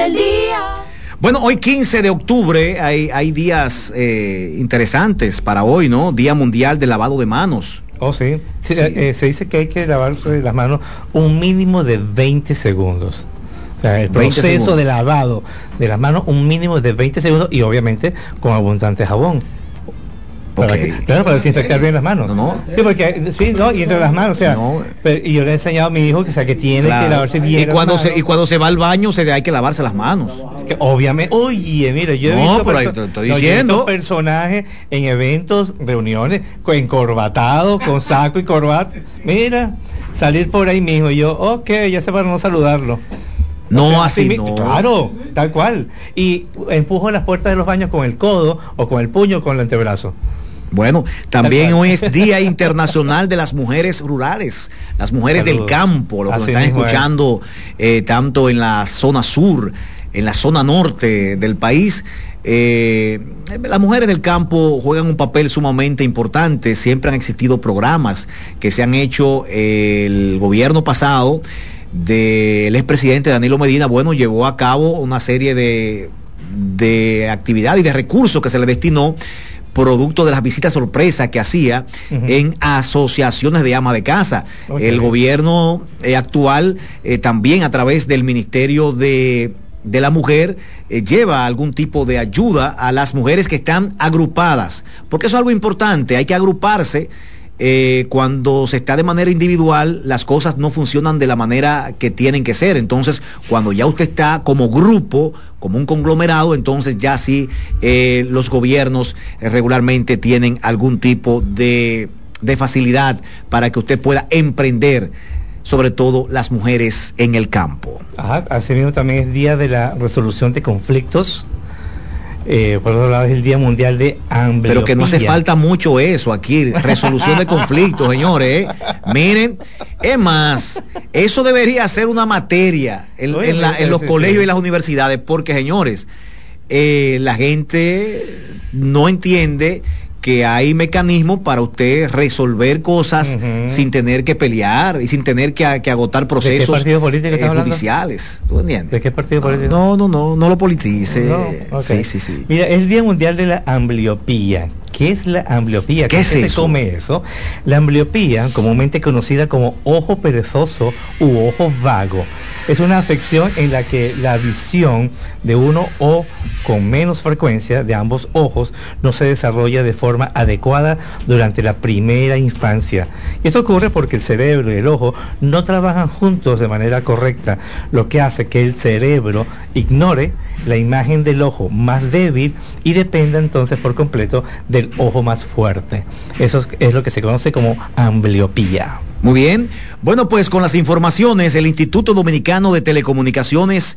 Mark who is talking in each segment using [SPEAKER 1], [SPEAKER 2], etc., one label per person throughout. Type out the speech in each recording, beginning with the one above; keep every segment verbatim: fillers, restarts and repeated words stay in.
[SPEAKER 1] del día.
[SPEAKER 2] Bueno, hoy quince de octubre hay, hay días eh, interesantes para hoy, ¿no? Día Mundial del Lavado de Manos.
[SPEAKER 3] Oh, sí. sí,
[SPEAKER 2] Sí.
[SPEAKER 3] Eh, se dice que hay que lavarse las manos un mínimo de veinte segundos. O sea, el
[SPEAKER 2] veinte
[SPEAKER 3] proceso
[SPEAKER 2] segundos.
[SPEAKER 3] de lavado de las manos un mínimo de veinte segundos y obviamente con abundante jabón. Para
[SPEAKER 2] Ok.
[SPEAKER 3] que- claro, para desinfectar bien las manos.
[SPEAKER 2] No, no.
[SPEAKER 3] Sí, porque sí, no, y entre las manos, o sea,
[SPEAKER 2] No.
[SPEAKER 3] pero- y yo le he enseñado a mi hijo que, o sea, que tiene
[SPEAKER 2] Claro.
[SPEAKER 3] que lavarse bien
[SPEAKER 2] y
[SPEAKER 3] las
[SPEAKER 2] cuando se
[SPEAKER 3] manos.
[SPEAKER 2] y cuando se va al baño se hay que lavarse las manos.
[SPEAKER 3] Es que obviamente, oye, mira, yo he
[SPEAKER 2] No,
[SPEAKER 3] visto,
[SPEAKER 2] pero ahí
[SPEAKER 3] perso-
[SPEAKER 2] te estoy
[SPEAKER 3] no, yo he
[SPEAKER 2] diciendo.
[SPEAKER 3] visto personajes en eventos, reuniones, co- encorbatado, con saco y corbata. Mira, salir por ahí mismo. Y yo, ok, ya sé para no saludarlo.
[SPEAKER 2] No,
[SPEAKER 3] O sea,
[SPEAKER 2] así
[SPEAKER 3] mi-
[SPEAKER 2] no.
[SPEAKER 3] Claro, tal cual. Y empujo las puertas de los baños con el codo o con el puño o con el antebrazo.
[SPEAKER 2] Bueno, también
[SPEAKER 3] Tal cual.
[SPEAKER 2] hoy es Día Internacional de las Mujeres Rurales, las mujeres
[SPEAKER 3] Saludos.
[SPEAKER 2] del campo, los que nos
[SPEAKER 3] Así
[SPEAKER 2] están
[SPEAKER 3] mismo es.
[SPEAKER 2] escuchando eh, tanto en la zona sur, en la zona norte del país. Eh, las mujeres del campo juegan un papel sumamente importante. Siempre han existido programas que se han hecho. Eh, el gobierno pasado del expresidente Danilo Medina, bueno, llevó a cabo una serie de, de actividades y de recursos que se le destinó producto de las visitas sorpresa que hacía
[SPEAKER 3] Ujú.
[SPEAKER 2] en asociaciones de ama de casa.
[SPEAKER 3] Ok.
[SPEAKER 2] El gobierno eh, actual eh, también a través del Ministerio de, de la Mujer eh, lleva algún tipo de ayuda a las mujeres que están agrupadas, porque eso es algo importante, hay que agruparse. Eh, cuando se está de manera individual, las cosas no funcionan de la manera que tienen que ser. Entonces, cuando ya usted está como grupo, como un conglomerado, entonces ya sí eh, los gobiernos eh, regularmente tienen algún tipo de, de facilidad para que usted pueda emprender, sobre todo las mujeres en el campo.
[SPEAKER 3] Ajá, así mismo también es Día de la Resolución de Conflictos. Eh, por otro lado es el Día Mundial de Ambliopía.
[SPEAKER 2] Pero que no hace falta mucho eso aquí, resolución de conflictos, señores. ¿eh? Miren, es más, eso debería ser una materia en,
[SPEAKER 3] Oye,
[SPEAKER 2] en la- en
[SPEAKER 3] sí,
[SPEAKER 2] los
[SPEAKER 3] sí,
[SPEAKER 2] colegios
[SPEAKER 3] sí.
[SPEAKER 2] y las universidades, porque, señores, eh, la gente no entiende que hay mecanismos para usted resolver cosas
[SPEAKER 3] Ujú.
[SPEAKER 2] sin tener que pelear y sin tener que, que agotar procesos
[SPEAKER 3] partido político
[SPEAKER 2] eh,
[SPEAKER 3] estás hablando?
[SPEAKER 2] judiciales. ¿Tú entiendes?
[SPEAKER 3] ¿De qué partido político?
[SPEAKER 2] No, no, no, no lo politice.
[SPEAKER 3] No, ok.
[SPEAKER 2] Sí, sí, sí.
[SPEAKER 3] Mira, es el Día Mundial de la Ambliopía. ¿Qué es la ambliopía?
[SPEAKER 2] ¿Qué
[SPEAKER 3] ¿Con
[SPEAKER 2] es
[SPEAKER 3] se
[SPEAKER 2] eso?
[SPEAKER 3] come eso? La ambliopía, comúnmente conocida como ojo perezoso u ojo vago, es una afección en la que la visión de uno o con menos frecuencia de ambos ojos no se desarrolla de forma adecuada durante la primera infancia. Y esto ocurre porque el cerebro y el ojo no trabajan juntos de manera correcta, lo que hace que el cerebro ignore la imagen del ojo más débil y dependa entonces por completo del ojo más fuerte. Eso es, es lo que se conoce como ambliopía.
[SPEAKER 2] Muy bien. Bueno, pues con las informaciones, el Instituto Dominicano de Telecomunicaciones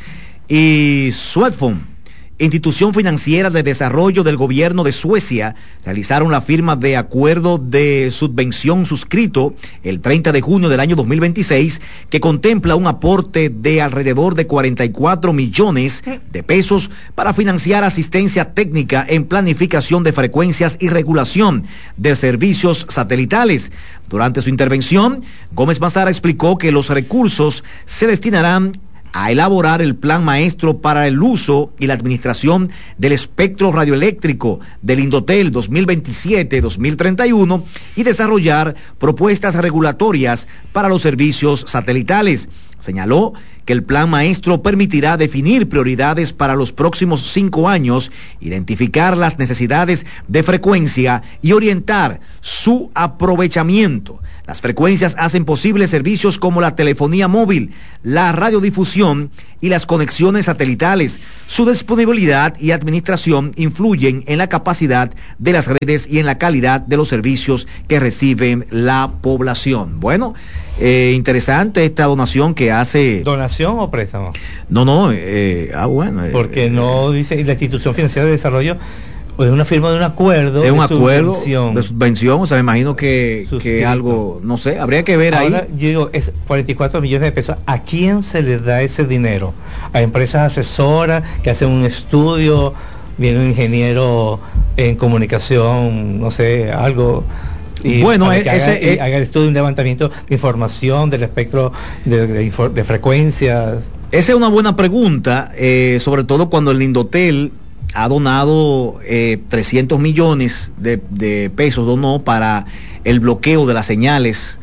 [SPEAKER 2] y Swedfund, institución financiera de desarrollo del gobierno de Suecia, realizaron la firma de acuerdo de subvención suscrito el treinta de junio del año dos mil veintiséis, que contempla un aporte de alrededor de cuarenta y cuatro millones de pesos para financiar asistencia técnica en planificación de frecuencias y regulación de servicios satelitales. Durante su intervención, Gómez Mazara explicó que los recursos se destinarán a elaborar el plan maestro para el uso y la administración del espectro radioeléctrico del Indotel dos mil veintisiete a dos mil treinta y uno y desarrollar propuestas regulatorias para los servicios satelitales. Señaló que el plan maestro permitirá definir prioridades para los próximos cinco años, identificar las necesidades de frecuencia y orientar su aprovechamiento. Las frecuencias hacen posible servicios como la telefonía móvil, la radiodifusión y las conexiones satelitales. Su disponibilidad y administración influyen en la capacidad de las redes y en la calidad de los servicios que reciben la población. Bueno, eh, interesante esta donación que hace...
[SPEAKER 3] ¿Donación o préstamo?
[SPEAKER 2] No, no, eh, ah, bueno. eh,
[SPEAKER 3] Porque no dice la institución financiera de desarrollo, es una firma de un acuerdo.
[SPEAKER 2] Es un
[SPEAKER 3] de
[SPEAKER 2] acuerdo
[SPEAKER 3] subvención.
[SPEAKER 2] de subvención, o sea, me imagino que, que
[SPEAKER 3] Suscrito.
[SPEAKER 2] algo, no sé, habría que ver
[SPEAKER 3] Ahora,
[SPEAKER 2] ahí.
[SPEAKER 3] yo digo, es cuarenta y cuatro millones de pesos. ¿A quién se les da ese dinero? A empresas asesoras que hacen un estudio, viene un ingeniero en comunicación, no sé, algo. Y
[SPEAKER 2] bueno,
[SPEAKER 3] para
[SPEAKER 2] ese,
[SPEAKER 3] que haga,
[SPEAKER 2] ese,
[SPEAKER 3] y haga el estudio, un levantamiento de información del espectro de, de, de, de frecuencias.
[SPEAKER 2] Esa es una buena pregunta, eh, sobre todo cuando el Indotel ha donado eh, trescientos millones de, de pesos, donó para el bloqueo de las señales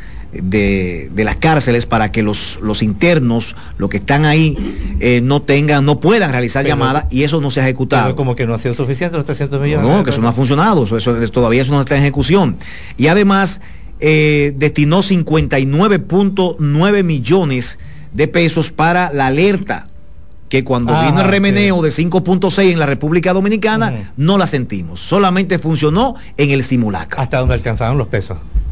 [SPEAKER 2] de, de las cárceles para que los, los internos, los que están ahí, eh, no tengan, no puedan realizar pero, llamadas, y eso no se ha ejecutado.
[SPEAKER 3] Pero como que no ha sido suficiente los trescientos millones.
[SPEAKER 2] No, no, que eso no ha funcionado, eso, eso, todavía eso no está en ejecución. Y además eh, destinó cincuenta y nueve punto nueve millones de pesos para la alerta, que cuando ah, vino el remeneo sí. de cinco punto seis en la República Dominicana, uh-huh. no la sentimos, solamente funcionó en el simulacro.
[SPEAKER 3] Hasta donde alcanzaron los pesos.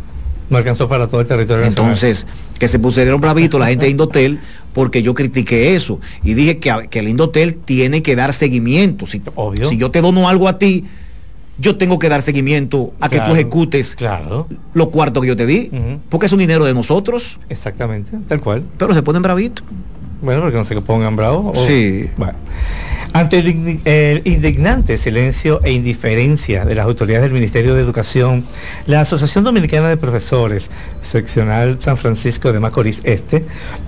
[SPEAKER 3] No alcanzó para todo el territorio nacional.
[SPEAKER 2] Entonces, que se pusieron bravitos la gente de Indotel, porque yo critiqué eso y dije que, que el Indotel tiene que dar seguimiento. Si, Obvio. si yo te dono algo a ti, yo tengo que dar seguimiento a que claro, tú ejecutes
[SPEAKER 3] claro.
[SPEAKER 2] los cuartos que yo te di, uh-huh. porque es un dinero de nosotros.
[SPEAKER 3] Exactamente, tal cual.
[SPEAKER 2] Pero se ponen bravitos.
[SPEAKER 3] Bueno, porque no se pongan bravos.
[SPEAKER 2] O... Sí.
[SPEAKER 3] Bueno. Ante el, el indignante silencio e indiferencia de las autoridades del Ministerio de Educación, la Asociación Dominicana de Profesores, seccional San Francisco de Macorís Este,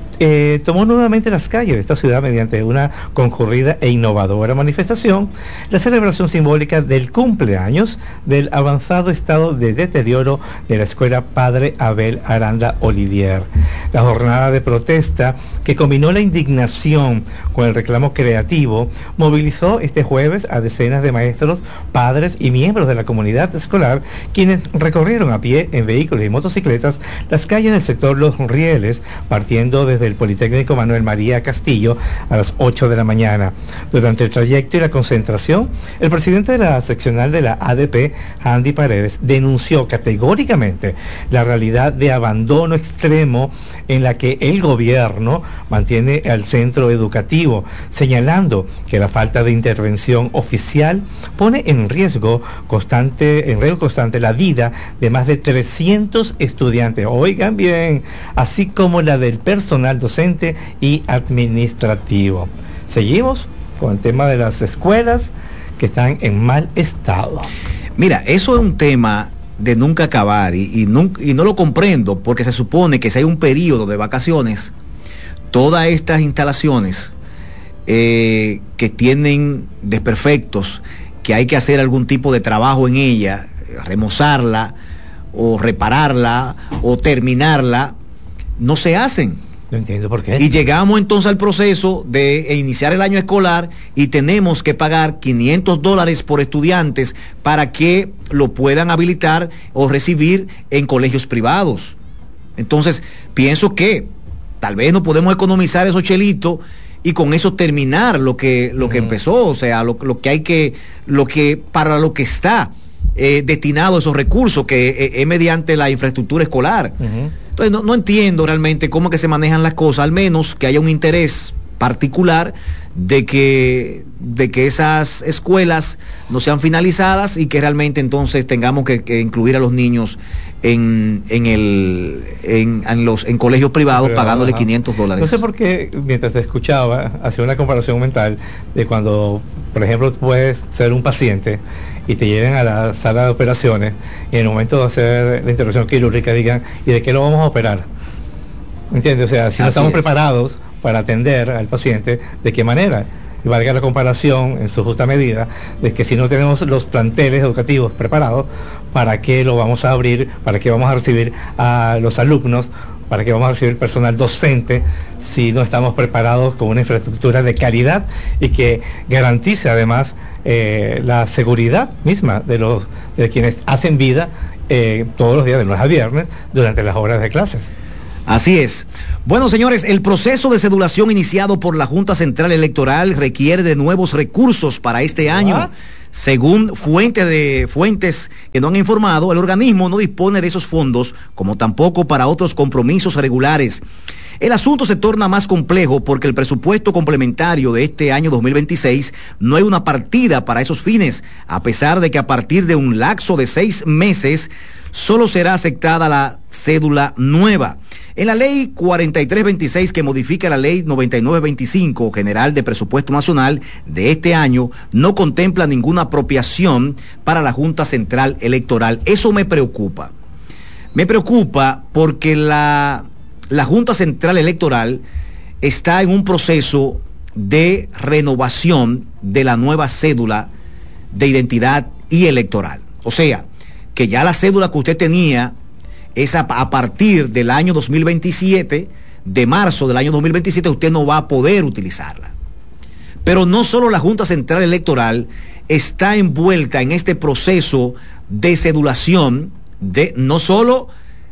[SPEAKER 3] Eh, tomó nuevamente las calles de esta ciudad mediante una concurrida e innovadora manifestación, la celebración simbólica del cumpleaños del avanzado estado de deterioro de la escuela Padre Abel Aranda Olivier. La jornada de protesta, que combinó la indignación con el reclamo creativo, movilizó este jueves a decenas de maestros, padres y miembros de la comunidad escolar, quienes recorrieron a pie, en vehículos y motocicletas, las calles del sector Los Rieles, partiendo desde el Politécnico Manuel María Castillo a las ocho de la mañana. Durante el trayecto y la concentración, el presidente de la seccional de la A D P, Andy Paredes, denunció categóricamente la realidad de abandono extremo en la que el gobierno mantiene al centro educativo, señalando que la falta de intervención oficial pone en riesgo constante, en riesgo constante la vida de más de trescientos estudiantes, oigan bien, así como la del personal docente y administrativo. Seguimos con el tema de las escuelas que están en mal estado.
[SPEAKER 2] Mira, eso es un tema de nunca acabar y, y, nunca, y no lo comprendo, porque se supone que si hay un periodo de vacaciones, todas estas instalaciones eh, que tienen desperfectos, que hay que hacer algún tipo de trabajo en ella, remozarla o repararla o terminarla, no se hacen.
[SPEAKER 3] No entiendo por qué.
[SPEAKER 2] Y llegamos entonces al proceso de iniciar el año escolar y tenemos que pagar quinientos dólares por estudiantes para que lo puedan habilitar o recibir en colegios privados. Entonces, pienso que tal vez no podemos economizar esos chelitos y con eso terminar lo que, lo uh-huh. que empezó, o sea, lo, lo que hay que, lo que, para lo que está eh, destinado esos recursos, que eh, es mediante la infraestructura escolar. Uh-huh. Entonces no, no entiendo realmente cómo que se manejan las cosas, al menos que haya un interés particular de que, de que esas escuelas no sean finalizadas y que realmente entonces tengamos que, que incluir a los niños en, en, el, en, en, los, en colegios privados, pero, pagándole ajá. quinientos dólares.
[SPEAKER 3] No sé por qué, mientras te escuchaba, hacía una comparación mental de cuando, por ejemplo, puedes ser un paciente y te lleven a la sala de operaciones y en el momento de hacer la intervención quirúrgica digan, ¿y de qué lo vamos a operar? ¿Entiendes? O sea, si no estamos es. preparados para atender al paciente, ¿de qué manera? Y valga la comparación en su justa medida de que si no tenemos los planteles educativos preparados, ¿para qué lo vamos a abrir? ¿Para qué vamos a recibir a los alumnos? ¿Para qué vamos a recibir personal docente si no estamos preparados con una infraestructura de calidad y que garantice además eh, la seguridad misma de los de quienes hacen vida eh, todos los días de lunes a viernes durante las horas de clases?
[SPEAKER 2] Así es. Bueno, señores, el proceso de cedulación iniciado por la Junta Central Electoral requiere de nuevos recursos para este año. ¿What? Según fuentes de fuentes que nos han informado, el organismo no dispone de esos fondos, como tampoco para otros compromisos regulares. El asunto se torna más complejo porque el presupuesto complementario de este año dos mil veintiséis no hay una partida para esos fines, a pesar de que a partir de un lapso de seis meses solo será aceptada la cédula nueva. En la ley cuarenta y tres veintiséis, que modifica la ley noventa y nueve veinticinco general de presupuesto nacional de este año, no contempla ninguna apropiación para la Junta Central Electoral. Eso me preocupa. Me preocupa porque la, la Junta Central Electoral está en un proceso de renovación de la nueva cédula de identidad y electoral. O sea, que ya la cédula que usted tenía es a, a partir del año dos mil veintisiete, de marzo del año dos mil veintisiete, usted no va a poder utilizarla. Pero no solo la Junta Central Electoral está envuelta en este proceso de cedulación, de no solo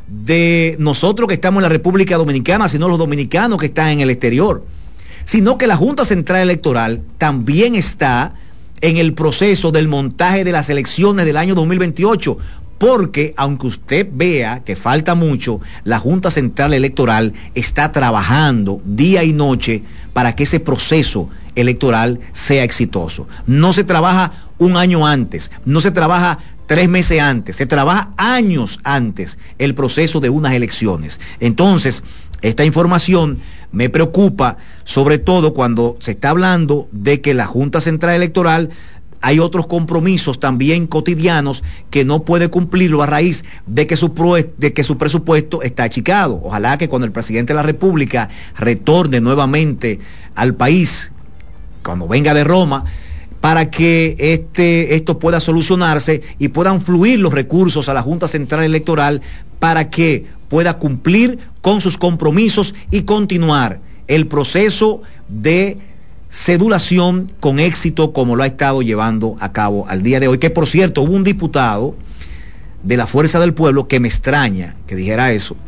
[SPEAKER 2] de nosotros que estamos en la República Dominicana, sino los dominicanos que están en el exterior, sino que la Junta Central Electoral también está en el proceso del montaje de las elecciones del año dos mil veintiocho, porque aunque usted vea que falta mucho, la Junta Central Electoral está trabajando día y noche para que ese proceso electoral sea exitoso. No se trabaja un año antes, no se trabaja tres meses antes, se trabaja años antes el proceso de unas elecciones. Entonces, esta información me preocupa, sobre todo cuando se está hablando de que la Junta Central Electoral hay otros compromisos también cotidianos que no puede cumplirlo a raíz de que su, pro, de que su presupuesto está achicado. Ojalá que cuando el presidente de la República retorne nuevamente al país, cuando venga de Roma, para que este, esto pueda solucionarse y puedan fluir los recursos a la Junta Central Electoral para que pueda cumplir con sus compromisos y continuar el proceso de cedulación con éxito como lo ha estado llevando a cabo al día de hoy. Que por cierto, hubo un diputado de la Fuerza del Pueblo que me extraña que dijera eso,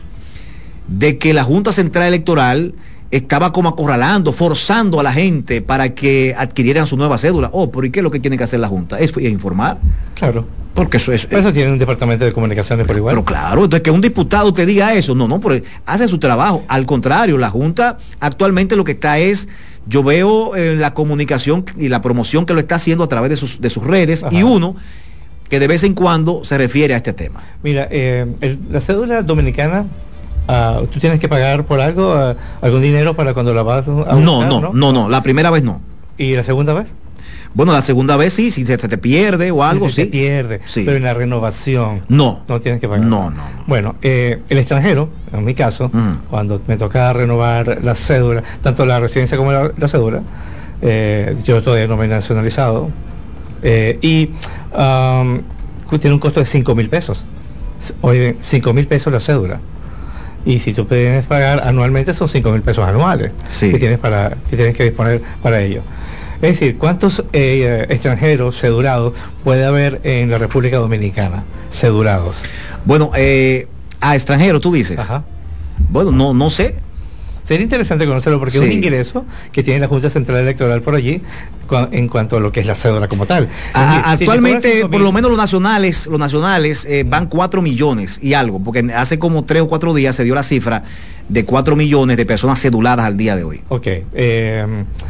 [SPEAKER 2] de que la Junta Central Electoral estaba como acorralando, forzando a la gente para que adquirieran su nueva cédula. Oh, pero ¿y qué es lo que tiene que hacer la Junta? Es informar.
[SPEAKER 3] Claro.
[SPEAKER 2] Porque eso es...
[SPEAKER 3] Pero eso tiene un departamento de comunicaciones por igual.
[SPEAKER 2] Pero claro, entonces que un diputado te diga eso, no, no, porque hace su trabajo. Al contrario, la Junta actualmente lo que está es, yo veo eh, la comunicación y la promoción que lo está haciendo a través de sus, de sus redes. Ajá. Y uno que de vez en cuando se refiere a este tema.
[SPEAKER 3] Mira, eh, el, la cédula dominicana... Uh, ¿tú tienes que pagar por algo, uh, algún dinero para cuando la vas a buscar?
[SPEAKER 2] No, no, no, no, no, la primera vez no.
[SPEAKER 3] ¿Y la segunda vez?
[SPEAKER 2] Bueno, la segunda vez sí, si se te pierde o algo,
[SPEAKER 3] si se
[SPEAKER 2] sí.
[SPEAKER 3] Se pierde,
[SPEAKER 2] sí.
[SPEAKER 3] Pero en la renovación
[SPEAKER 2] no.
[SPEAKER 3] No tienes que pagar.
[SPEAKER 2] No, no, no.
[SPEAKER 3] Bueno, eh, el extranjero, en mi caso, mm. cuando me toca renovar la cédula, tanto la residencia como la, la cédula, eh, yo todavía no me he nacionalizado, eh, y um, tiene un costo de cinco mil pesos. Oye, cinco mil pesos la cédula. Y si tú tienes que pagar anualmente son cinco mil pesos anuales, sí, que tienes para que tienes que disponer para ello. Es decir, ¿cuántos eh, extranjeros cedulados puede haber en la República Dominicana? Cedulados.
[SPEAKER 2] Bueno, eh, a extranjeros tú dices.
[SPEAKER 3] Ajá.
[SPEAKER 2] Bueno, no, no sé.
[SPEAKER 3] Sería interesante conocerlo porque sí, es un ingreso que tiene la Junta Central Electoral por allí en cuanto a lo que es la cédula como tal.
[SPEAKER 2] A, decir, actualmente, si por lo menos los nacionales, los nacionales eh, van cuatro millones y algo, porque hace como tres o cuatro días se dio la cifra de cuatro millones de personas ceduladas al día de hoy.
[SPEAKER 3] Ok. Eh,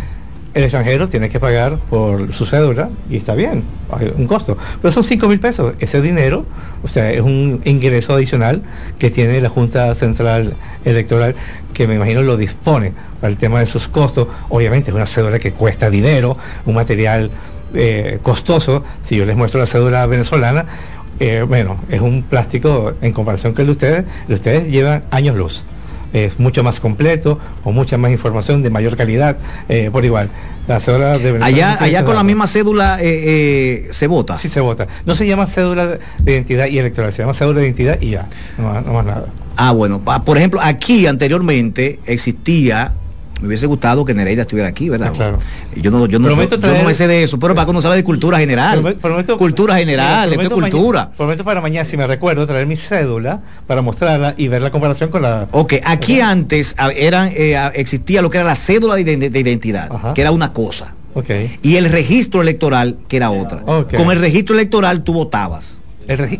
[SPEAKER 3] el extranjero tiene que pagar por su cédula y está bien, hay un costo, pero son cinco mil pesos. Ese dinero, o sea, es un ingreso adicional que tiene la Junta Central Electoral, que me imagino lo dispone para el tema de sus costos. Obviamente es una cédula que cuesta dinero, un material eh, costoso. Si yo les muestro la cédula venezolana, eh, bueno, es un plástico en comparación con el de ustedes. El de ustedes llevan años luz. Es mucho más completo, con mucha más información de mayor calidad, eh, por igual. La cédula de
[SPEAKER 2] allá, allá con la misma cédula eh, eh, se vota.
[SPEAKER 3] Sí, se vota. No se llama cédula de identidad y electoral, se llama cédula de identidad y ya, no, no más nada.
[SPEAKER 2] Ah, bueno, por ejemplo, aquí anteriormente existía, me hubiese gustado que Nereida estuviera aquí, ¿verdad?
[SPEAKER 3] Ah, claro.
[SPEAKER 2] Yo no, yo no, yo, yo no me sé de eso, pero para cuando sabe de cultura general. Prometo, prometo, cultura general, esto es cultura.
[SPEAKER 3] Mañana, prometo para mañana, si me recuerdo, traer mi cédula para mostrarla y ver la comparación con la...
[SPEAKER 2] Ok, aquí ¿verdad? Antes eran, eh, existía lo que era la cédula de, de, de identidad, ajá, que era una cosa.
[SPEAKER 3] Okay.
[SPEAKER 2] Y el registro electoral, que era otra. Okay. Con el registro electoral tú votabas.
[SPEAKER 3] El registro